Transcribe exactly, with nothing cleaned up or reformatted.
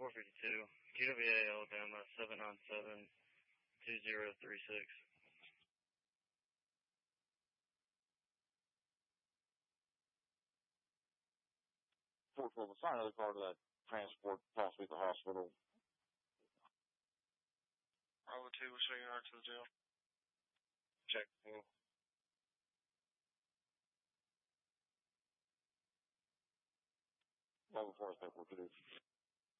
four fifty-two, G W A Alabama, seven nine seven, two zero three six. four twelve, assign another car to that transport, possibly the hospital. Bravo two, we're showing out to the jail. Check. Yeah. Bravo four, I think we're good.